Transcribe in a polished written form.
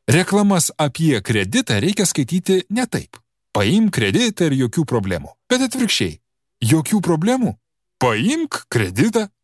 Reklamas apie kreditą reikia skaityti ne taip. Paimk kreditą ir jokių problemų. Bet atvirkščiai. Jokių problemų? Paimk kreditą.